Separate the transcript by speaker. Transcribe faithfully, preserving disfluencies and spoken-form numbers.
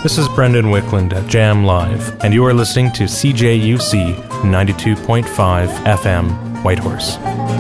Speaker 1: This is Brendan Wickland at Jam Live, and you are listening to C J U C ninety-two point five F M, Whitehorse.